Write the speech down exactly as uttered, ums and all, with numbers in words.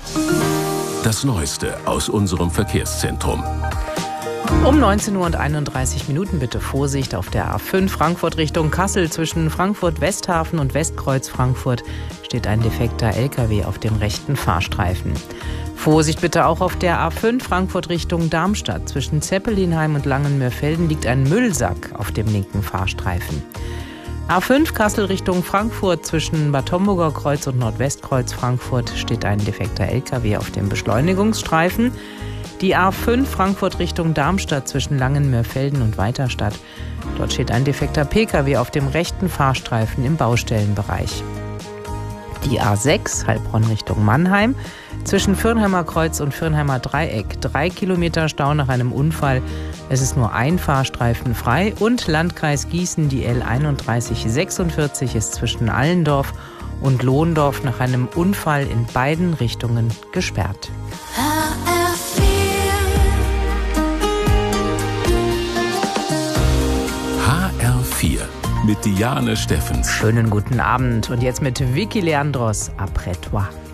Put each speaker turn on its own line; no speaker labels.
Das Neueste aus unserem Verkehrszentrum.
Um neunzehn Uhr und einunddreißig Minuten bitte Vorsicht auf der A fünf Frankfurt Richtung Kassel. Zwischen Frankfurt-Westhafen und Westkreuz Frankfurt steht ein defekter L K W auf dem rechten Fahrstreifen. Vorsicht bitte auch auf der A fünf Frankfurt Richtung Darmstadt. Zwischen Zeppelinheim und Langenmörfelden liegt ein Müllsack auf dem linken Fahrstreifen. A fünf Kassel Richtung Frankfurt. Zwischen Bad Homburger Kreuz und Nordwestkreuz Frankfurt steht ein defekter L K W auf dem Beschleunigungsstreifen. Die A fünf Frankfurt Richtung Darmstadt zwischen Langenmörfelden und Weiterstadt. Dort steht ein defekter P K W auf dem rechten Fahrstreifen im Baustellenbereich. Die A sechs Heilbronn Richtung Mannheim. Zwischen Fürnheimer Kreuz und Fürnheimer Dreieck drei Kilometer Stau nach einem Unfall. Es ist nur ein Fahrstreifen frei. Und Landkreis Gießen, die L einunddreißig sechsundvierzig ist zwischen Allendorf und Lohndorf nach einem Unfall in beiden Richtungen gesperrt.
H R vier mit Diane Steffens.
Schönen guten Abend und jetzt mit Vicky Leandros, Après toi.